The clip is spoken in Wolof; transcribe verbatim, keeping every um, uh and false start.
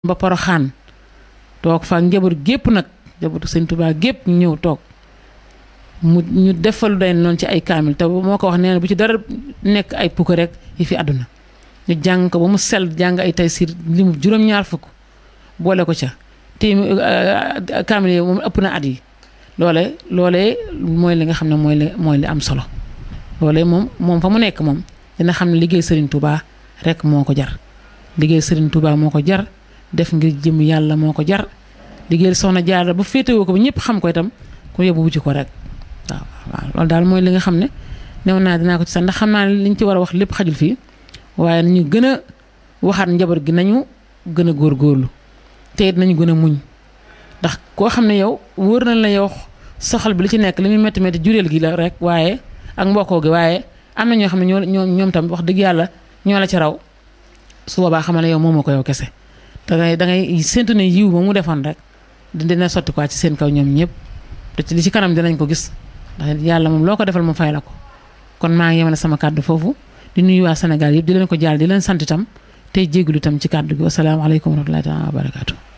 ba Poroxaan toog fa njaboot gépp nag njabootu sëñ Tuubaa gépp ñu ñëw toog mu ñu defalu day noonu ci ay kaamil te moo ko wax nee na bu ci dara nekk ay pukk rek yi fi àdduna ñu jàng ko ba mu sell jàng ay taysiir limu juróom-ñaar fukk boole ko ca te kaamil yi moom ëpp na at yi loole loolee mooy li nga xam ne mooy li mooy li am solo loolee moom moom fa mu nekk moom dina xam ne liggéey Serigne Touba rek moo ko jar liggéey Serigne Touba moo ko jar def ngir jëm yàlla moo ko jar liggéey Soxna Jaara bu féetewoo ko ba ñëpp xam ko itam ku yóbbu wuti ko rek waaw waaw loolu daal mooy li nga xam ne new naa dinaa ko ci sax ndax xam naa ne liñ ci war a wax lépp xajul fii waaye nañu gën a waxaat njaboot gi nañu gën a góorgóorlu te it nañu gën a muñ ndax koo xam ne yow wóor na la yow soxal bi li ci nekk li muy métti métti jureel gi la rek waaye ak mbokkoo gi waaye am na ñoo xam ne ñoo ñoo ñoom tam wax dëgg yàlla ñoo la ci raw su boobaa xamal ne yow moomoo ko yow kese da ngay da ngay séntu ne yiw ba mu defoon rek dina sotti quoi ci seen kaw ñoom ñëpp te ci li ci kanam dinañ ko gis ndax yàlla moom loo ko defal mu fay la ko kon maa ngi yemale sama kàddu foofu di nuyu waa Sénégal yëpp di leen ko jaal di leen sant itam tey jégalu itam ci kàddu gi wasalaamaaleykum wa rahmatullaahi wa barakaatu.